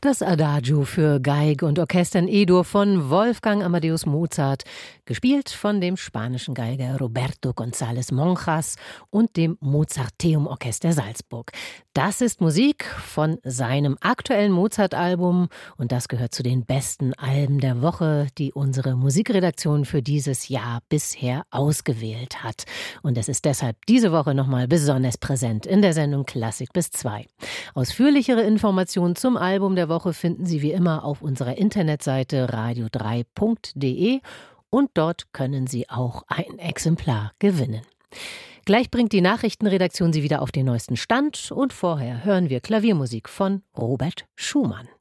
Das Adagio für Geige und Orchester in E-Dur von Wolfgang Amadeus Mozart, gespielt von dem spanischen Geiger Roberto González Monjas und dem Mozarteum Orchester Salzburg. Das ist Musik von seinem aktuellen Mozart-Album und das gehört zu den besten Alben der Woche, die unsere Musikredaktion für dieses Jahr bisher ausgewählt hat. Und es ist deshalb diese Woche nochmal besonders präsent in der Sendung Klassik bis 2. Ausführlichere Informationen zum Album der Woche finden Sie wie immer auf unserer Internetseite radio3.de und dort können Sie auch ein Exemplar gewinnen. Gleich bringt die Nachrichtenredaktion Sie wieder auf den neuesten Stand und vorher hören wir Klaviermusik von Robert Schumann.